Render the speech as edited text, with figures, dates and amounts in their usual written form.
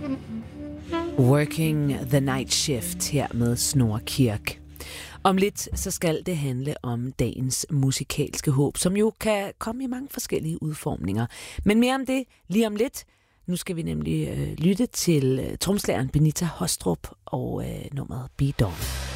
Working the Night Shift her med Snorre Kirk. Om lidt så skal det handle om dagens musikalske håb, som jo kan komme i mange forskellige udformninger. Men mere om det lige om lidt. Nu skal vi nemlig lytte til tromslageren Benita Hostrup og nummeret Be Dawn.